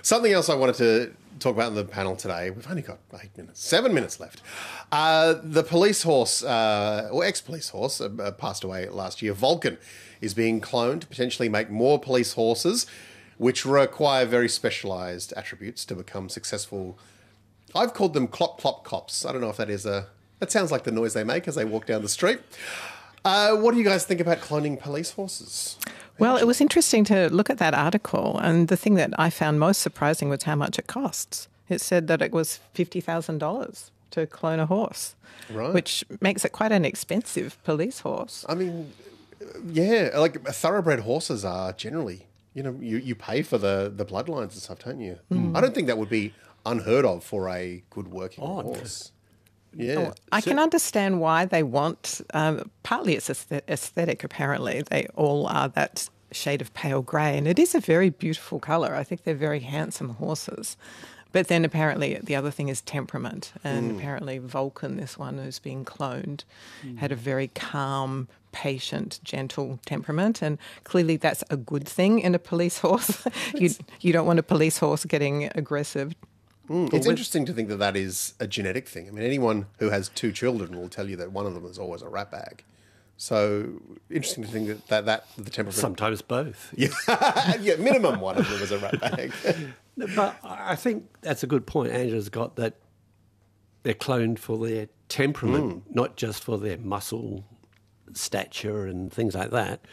Something else I wanted to talk about in the panel today. We've only got 7 minutes left. The police horse, or ex-police horse, passed away last year. Vulcan is being cloned to potentially make more police horses, which require very specialised attributes to become successful. I've called them clop clop cops. I don't know if that is that sounds like the noise they make as they walk down the street. What do you guys think about cloning police horses? Well, it was interesting to look at that article, and the thing that I found most surprising was how much it costs. It said that it was $50,000 to clone a horse, Right. which makes it quite an expensive police horse. I mean, yeah, like thoroughbred horses are generally, you pay for the bloodlines and stuff, don't you? I don't think that would be unheard of for a good working horse. Yeah. I can understand why they want, partly it's aesthetic apparently. They all are that shade of pale grey, and it is a very beautiful colour. I think they're very handsome horses. But then apparently the other thing is temperament, and apparently Vulcan, this one who's being cloned, had a very calm, patient, gentle temperament, and clearly that's a good thing in a police horse. You don't want a police horse getting aggressive. It's interesting to think that that is a genetic thing. I mean, anyone who has 2 children will tell you that one of them is always a ratbag. So interesting to think that the temperament... Sometimes both. Yeah, yeah, minimum one of them is a ratbag. But I think that's a good point Angela's got, that they're cloned for their temperament, not just for their muscle stature and things like that.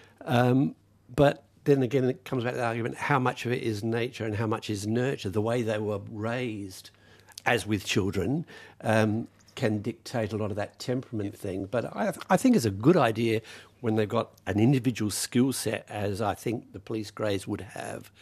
But then again, it comes back to the argument, how much of it is nature and how much is nurture? The way they were raised, as with children, can dictate a lot of that temperament thing. But I think it's a good idea when they've got an individual skill set, as I think the police greys would have.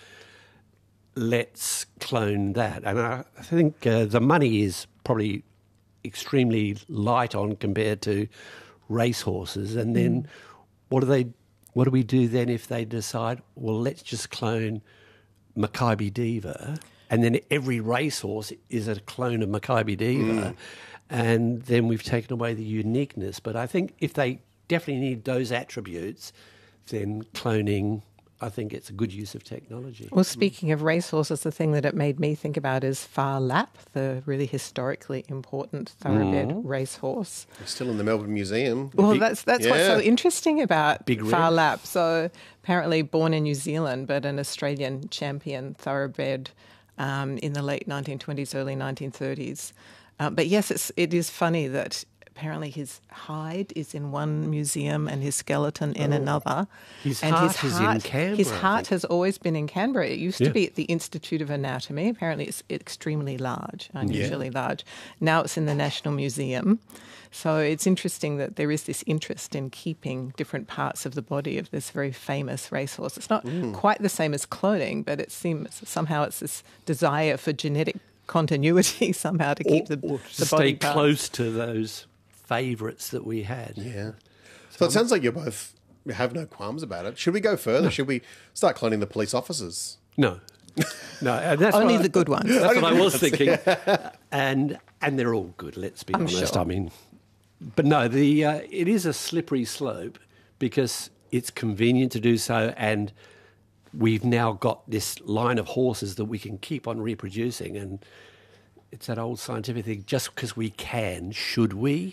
Let's clone that. And I think the money is probably extremely light on compared to racehorses. And then what do we do then if they decide, well, let's just clone Maccabi Diva, and then every racehorse is a clone of Maccabi Diva, and then we've taken away the uniqueness. But I think if they definitely need those attributes, then cloning, I think it's a good use of technology. Well, speaking of racehorses, the thing that it made me think about is Phar Lap, the really historically important thoroughbred racehorse. It's still in the Melbourne Museum. Well, that's what's so interesting about Big Phar Red. Lap. So apparently born in New Zealand, but an Australian champion thoroughbred in the late 1920s, early 1930s. But yes, it is funny that apparently his hide is in one museum and his skeleton in another. His heart is in Canberra, His I heart think. has always been in Canberra. It used to be at the Institute of Anatomy. Apparently it's extremely large, unusually large. Now it's in the National Museum. So it's interesting that there is this interest in keeping different parts of the body of this very famous racehorse. It's not quite the same as cloning, but it seems somehow it's this desire for genetic continuity somehow to keep the to body stay parts. close to those favourites that we had. Yeah. So it sounds like you both have no qualms about it. Should we go further? Should we start cloning the police officers? No. No, and that's Only what the good ones. That's what I was thinking. And they're all good, let's be honest. sure. I mean, but no, it is a slippery slope because it's convenient to do so, and we've now got this line of horses that we can keep on reproducing, and it's that old scientific thing, just because we can, should we?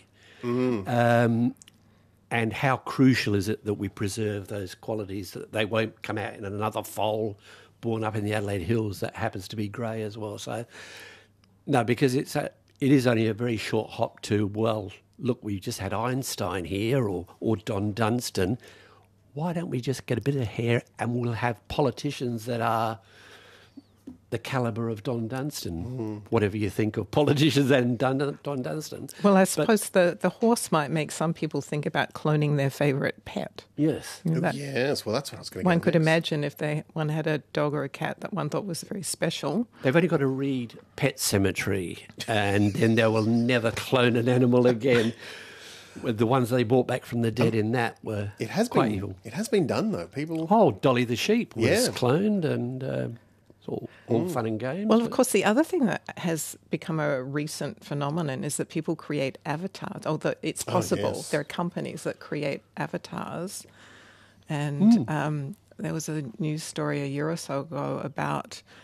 And how crucial is it that we preserve those qualities, that they won't come out in another foal born up in the Adelaide Hills that happens to be grey as well. So, no, because it is only a very short hop to, well, look, we just had Einstein here or Don Dunstan. Why don't we just get a bit of hair and we'll have politicians that are the calibre of Don Dunstan, whatever you think of politicians and Don Dunstan. Well, I suppose the horse might make some people think about cloning their favourite pet. Yes. You know, that Yes, well, that's what I was going to one get could next. imagine if one had a dog or a cat that one thought was very special. They've only got to read Pet Cemetery and then they will never clone an animal again. The ones they brought back from the dead in that were It has quite been. evil. It has been done though. People. Oh, Dolly the sheep was Yeah. cloned, and it's all fun and games. Well, of but- course, the other thing that has become a recent phenomenon is that people create avatars. Although it's possible, yes. there are companies that create avatars, and there was a news story a year or so ago about